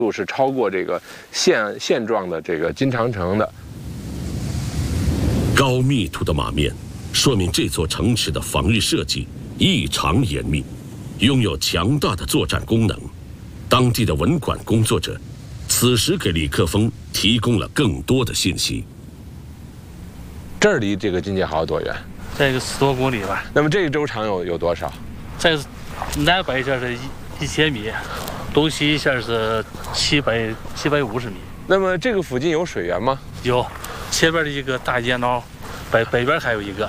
度是超过这个现状的这个金长城的。 高密度的马面，说明这座城池的防御设计异常严密，拥有强大的作战功能。当地的文管工作者此时给李克峰提供了更多的信息。 这儿离这个金界壕多远？ 这个10多公里吧。 那么这个周长有多少？ 这南北线是1000米，东西线是750米。 那么这个附近有水源吗？ 有，前边的一个大雁脑，北边还有一个。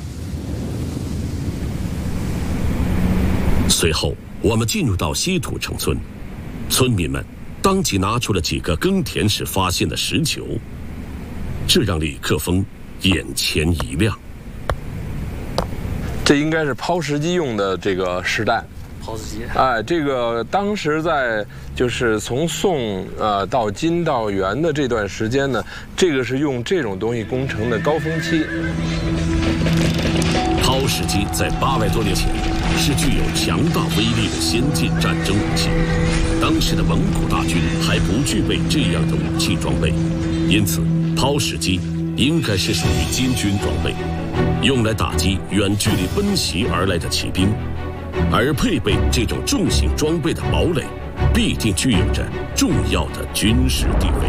随后，我们进入到西土城村，村民们当即拿出了几个耕田时发现的石球，这让李克峰眼前一亮。 这应该是抛石机用的这个石弹。 抛石机。 哎，这个当时在就是从宋到金到元的这段时间呢，这个是用这种东西工程的高峰期。 抛石机在800多年前是具有强大威力的先进战争武器，当时的蒙古大军还不具备这样的武器装备，因此抛石机应该是属于金军装备，用来打击远距离奔袭而来的骑兵。而配备这种重型装备的堡垒，必定具有着重要的军事地位。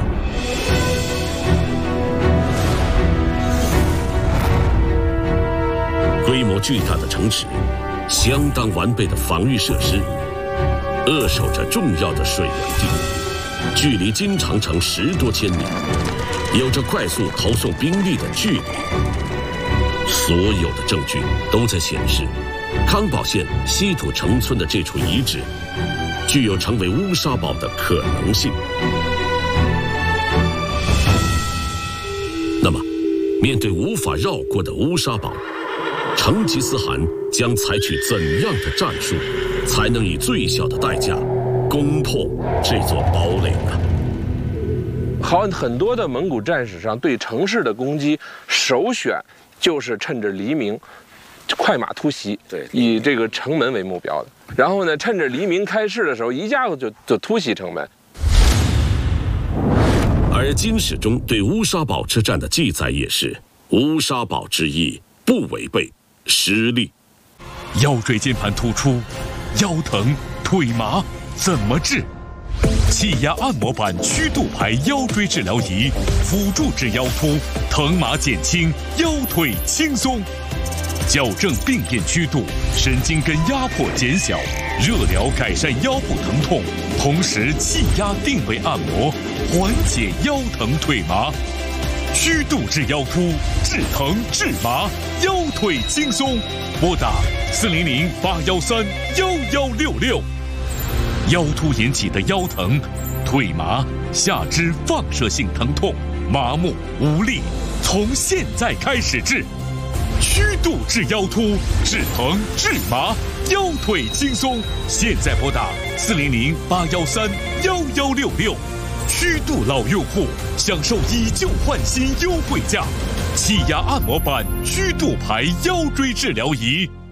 规模巨大的城池，相当完备的防御设施，扼守着重要的水源地，距离金长城10多千米，有着快速投送兵力的距离。所有的证据都在显示，康保县西土城村的这处遗址具有成为乌沙堡的可能性。那么，面对无法绕过的乌沙堡，成吉思汗将采取怎样的战术，才能以最小的代价攻破这座堡垒呢？ 很多的蒙古战史上对城市的攻击，首选就是趁着黎明快马突袭， 对， 以这个城门为目标的。然后呢，趁着黎明开市的时候，一下子就突袭城门。 而金史中对乌沙堡之战的记载也是：乌沙堡之役不违背，失利。 腰椎间盘突出，腰疼腿麻怎么治？气压按摩板曲度排腰椎治疗仪，辅助治腰突，疼麻减轻，腰腿轻松。矫正病变曲度，神经根压迫减小，热疗改善腰部疼痛，同时气压定位按摩，缓解腰疼腿麻。曲度治腰突，治疼治麻，腰腿轻松。拨打400-813-1166。腰突引起的腰疼、腿麻、下肢放射性疼痛、麻木无力，从现在开始治。曲度治腰突，治疼治麻，腰腿轻松。现在拨打400-813-1166。曲度老用户享受以旧换新优惠价，气压按摩板曲度排腰椎治疗仪。